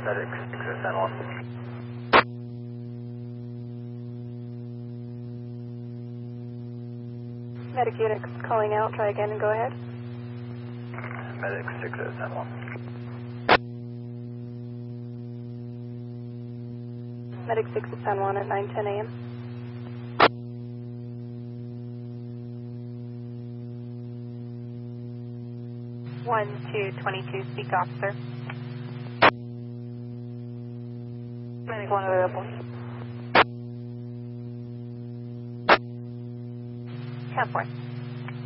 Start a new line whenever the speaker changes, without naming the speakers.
Medic 6010-1.
Medic unit calling out. Try again and go ahead.
Medic 6010-1.
Medic 6010-1 at 9:10 a.m.
One two 22, speak officer.
Medic 1 available.
10-4.